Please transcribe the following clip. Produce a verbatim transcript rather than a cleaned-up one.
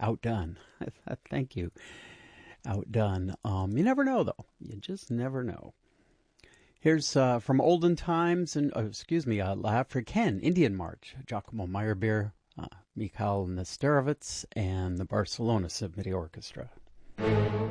outdone. Thank you. Outdone. Um, you never know, though. You just never know. Here's uh, from olden times, and oh, excuse me, uh, L'Africaine, Indian March, Giacomo Meyerbeer, uh, Mikhail Nesterovitz, and the Barcelona Symphony Orchestra.